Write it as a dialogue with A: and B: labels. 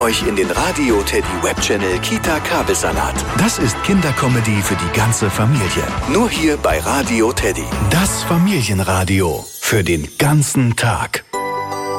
A: Euch in den Radio Teddy Webchannel Kita Kabelsalat. Das ist Kindercomedy für die ganze Familie. Nur hier bei Radio Teddy. Das Familienradio für den ganzen Tag.